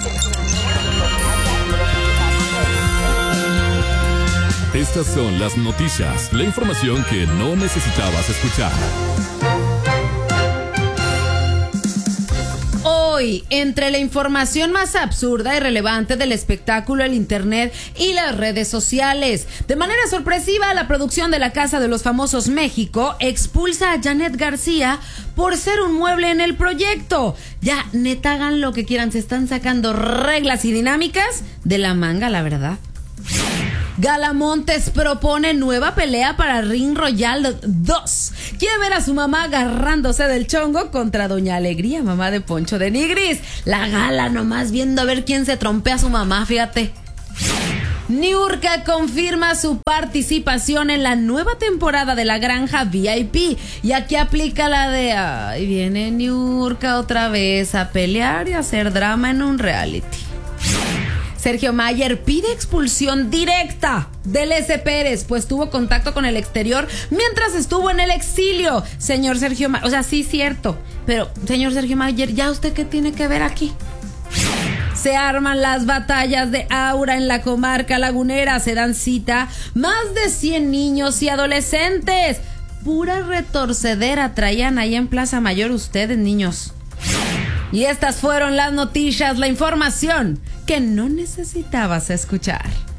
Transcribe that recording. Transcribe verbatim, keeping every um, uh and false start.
Estas son las noticias, la información que no necesitabas escuchar. Hoy, entre la información más absurda y relevante del espectáculo, el internet y las redes sociales. De manera sorpresiva, la producción de La Casa de los Famosos México expulsa a Janet García por ser un mueble en el proyecto. Ya, neta, hagan lo que quieran, se están sacando reglas y dinámicas de la manga, la verdad. Gala Montes propone nueva pelea para Ring Royal dos. Quiere ver a su mamá agarrándose del chongo contra Doña Alegría, mamá de Poncho de Nigris. La Gala nomás viendo a ver quién se trompea a su mamá, fíjate. Niurka confirma su participación en la nueva temporada de La Granja V I P. Y aquí aplica la de, ay, viene Niurka otra vez a pelear y a hacer drama en un reality. Sergio Mayer pide expulsión directa del S. Pérez, pues tuvo contacto con el exterior mientras estuvo en el exilio. Señor Sergio Mayer, o sea, sí, cierto, pero señor Sergio Mayer, ¿ya usted qué tiene que ver aquí? Se arman las batallas de aura en la comarca lagunera, se dan cita más de cien niños y adolescentes. Pura retorcedera traían ahí en Plaza Mayor ustedes, niños. Y estas fueron las noticias, la información que no necesitabas escuchar.